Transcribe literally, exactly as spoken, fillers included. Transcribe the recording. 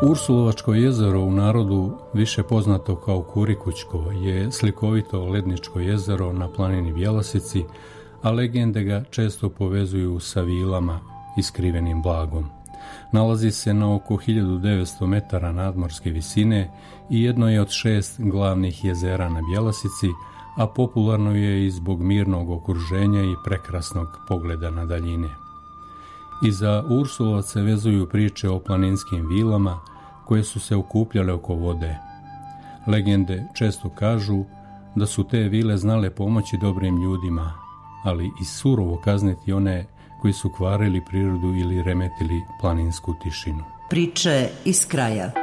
Ursulovačko jezero, u narodu više poznato kao Kurikućko, je slikovito ledničko jezero na planini Bjelosici, a legende ga često povezuju sa vilama i skrivenim blagom. Nalazi se na oko hiljadu devetsto metara nadmorske visine i jedno je od šest glavnih jezera na Bjelosici, a popularno je i zbog mirnog okruženja i prekrasnog pogleda na daljine. I za Ursulovac vezuju priče o planinskim vilama koje su se okupljale oko vode. Legende često kažu da su te vile znale pomoći dobrim ljudima, ali i surovo kazniti one koji su kvarili prirodu ili remetili planinsku tišinu. Priče iz kraja.